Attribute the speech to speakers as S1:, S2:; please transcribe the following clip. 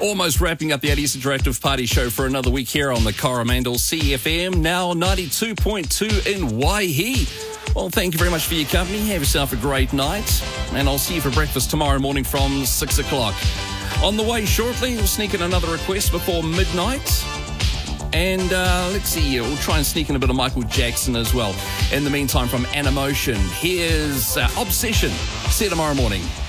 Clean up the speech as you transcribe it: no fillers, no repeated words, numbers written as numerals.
S1: Almost wrapping up the 80s Interactive Party Show for another week here on the Coromandel CFM, now 92.2 in Waihi. Well, thank you very much for your company. Have yourself a great night, and I'll see you for breakfast tomorrow morning from 6 o'clock. On the way shortly, we'll sneak in another request before midnight. And let's see, we'll try and sneak in a bit of Michael Jackson as well. In the meantime, from Animotion, here's Obsession. See you tomorrow morning.